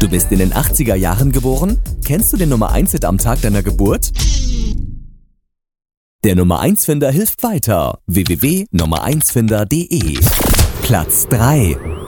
Du bist in den 80er Jahren geboren? Kennst du den Nummer 1-Hit am Tag deiner Geburt? Der Nummer 1-Finder hilft weiter. www.nummer1finder.de. Platz 3.